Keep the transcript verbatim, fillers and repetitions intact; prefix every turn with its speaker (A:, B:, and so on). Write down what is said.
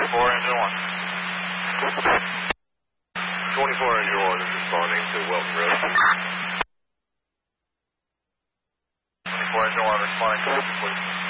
A: twenty-four, engine one.
B: twenty-four, engine one is responding to Welton Road.
A: twenty-four, engine one, responding to Welton, please.